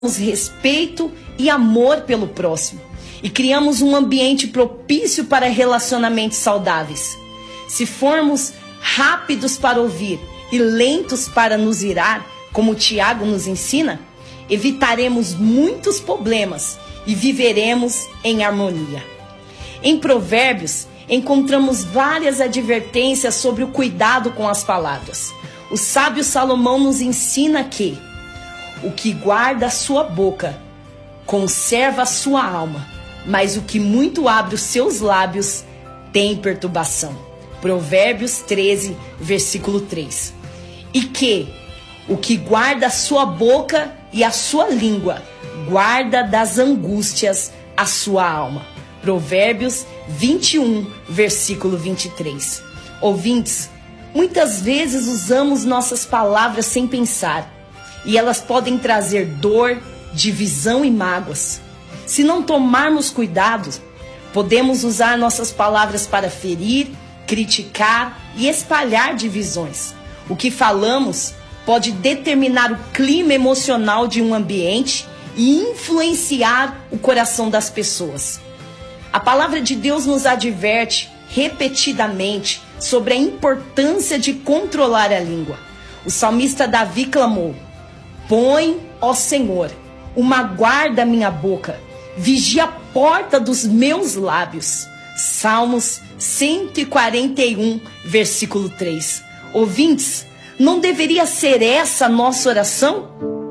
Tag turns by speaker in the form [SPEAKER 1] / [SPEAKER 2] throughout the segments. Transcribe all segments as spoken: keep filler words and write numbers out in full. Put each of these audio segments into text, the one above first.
[SPEAKER 1] respeito e amor pelo próximo e criamos um ambiente propício para relacionamentos saudáveis. Se formos rápidos para ouvir e lentos para nos irar, como Tiago nos ensina, evitaremos muitos problemas e viveremos em harmonia. Em Provérbios, encontramos várias advertências sobre o cuidado com as palavras. O sábio Salomão nos ensina que o que guarda a sua boca conserva a sua alma, mas o que muito abre os seus lábios tem perturbação. Provérbios treze, versículo três. E que o que guarda a sua boca e a sua língua guarda das angústias a sua alma. Provérbios vinte e um, versículo vinte e três. Ouvintes, muitas vezes usamos nossas palavras sem pensar, e elas podem trazer dor, divisão e mágoas. Se não tomarmos cuidado, podemos usar nossas palavras para ferir, criticar e espalhar divisões. O que falamos pode determinar o clima emocional de um ambiente e influenciar o coração das pessoas. A palavra de Deus nos adverte repetidamente sobre a importância de controlar a língua. O salmista Davi clamou: põe, ó Senhor, uma guarda à minha boca, vigia a porta dos meus lábios. Salmos cento e quarenta e um, versículo três. Ouvintes, não deveria ser essa a nossa oração?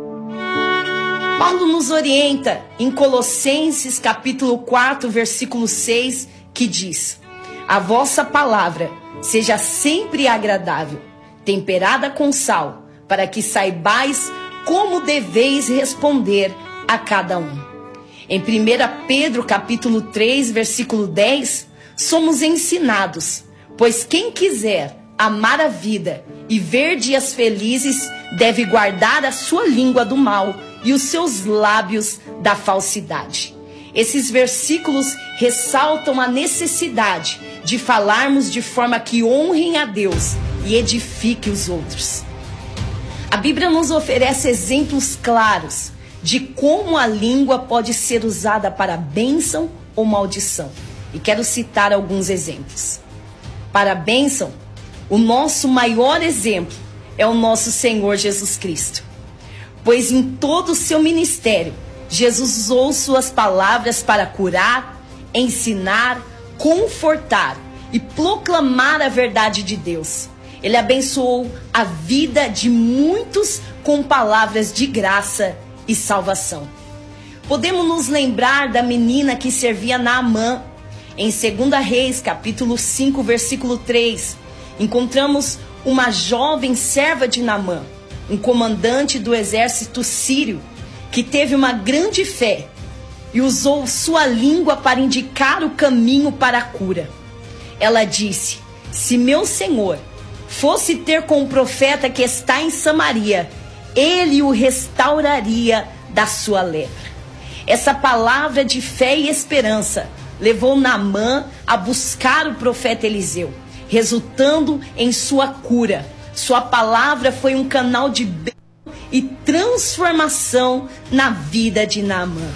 [SPEAKER 1] Paulo nos orienta em Colossenses capítulo quatro, versículo seis, que diz: a vossa palavra seja sempre agradável, temperada com sal, para que saibais como deveis responder a cada um. Em primeira Pedro capítulo três, versículo dez, somos ensinados, pois quem quiser amar a vida e ver dias felizes deve guardar a sua língua do mal e os seus lábios da falsidade. Esses versículos ressaltam a necessidade de falarmos de forma que honrem a Deus e edifique os outros. A Bíblia nos oferece exemplos claros de como a língua pode ser usada para bênção ou maldição. E quero citar alguns exemplos. Para a bênção, o nosso maior exemplo é o nosso Senhor Jesus Cristo. Pois em todo o seu ministério, Jesus usou suas palavras para curar, ensinar, confortar e proclamar a verdade de Deus. Ele abençoou a vida de muitos com palavras de graça e salvação. Podemos nos lembrar da menina que servia Naamã. Em segunda Reis, capítulo cinco, versículo três, encontramos uma jovem serva de Naamã, um comandante do exército sírio, que teve uma grande fé e usou sua língua para indicar o caminho para a cura. Ela disse: se meu senhor fosse ter com o profeta que está em Samaria, ele o restauraria da sua lepra. Essa palavra de fé e esperança levou Naamã a buscar o profeta Eliseu, resultando em sua cura. Sua palavra foi um canal de bênção e transformação na vida de Naamã.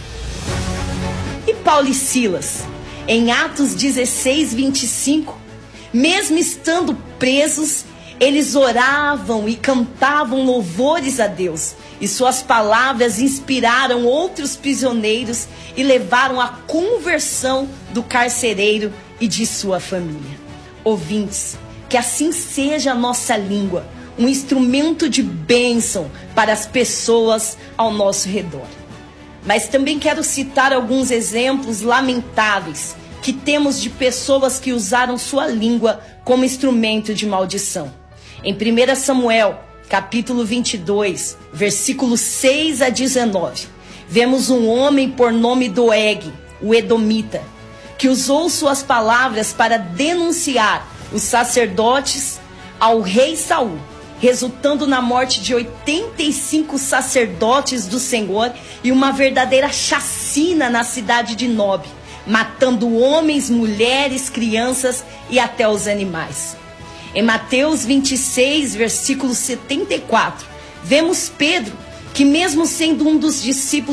[SPEAKER 1] E Paulo e Silas, em Atos dezesseis, vinte e cinco, mesmo estando presos, eles oravam e cantavam louvores a Deus, e suas palavras inspiraram outros prisioneiros e levaram à conversão do carcereiro e de sua família. Ouvintes, que assim seja a nossa língua, um instrumento de bênção para as pessoas ao nosso redor. Mas também quero citar alguns exemplos lamentáveis que temos de pessoas que usaram sua língua como instrumento de maldição. Em primeira Samuel, capítulo vinte e dois, versículos seis a dezenove, vemos um homem por nome Doeg, o Edomita, que usou suas palavras para denunciar os sacerdotes ao rei Saul, resultando na morte de oitenta e cinco sacerdotes do Senhor e uma verdadeira chacina na cidade de Nob, matando homens, mulheres, crianças e até os animais. Em Mateus vinte e seis, versículo setenta e quatro, vemos Pedro, que mesmo sendo um dos discípulos